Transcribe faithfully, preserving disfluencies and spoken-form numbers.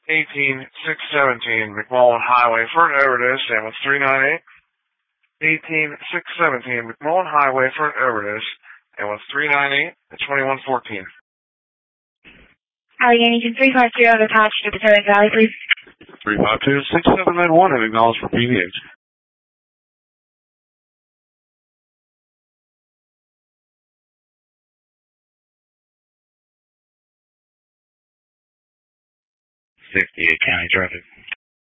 eighteen six seventeen McMullen Highway, Fort Overdose, ambulance three nine eight. eighteen six seventeen McMullen Highway, Fort Overdose, ambulance three nine eight at twenty-one fourteen. Allegheny, can three five two have attached to the Potomac Valley, please? three five two six seven nine one and acknowledge for P V H. sixty-eight County Traffic.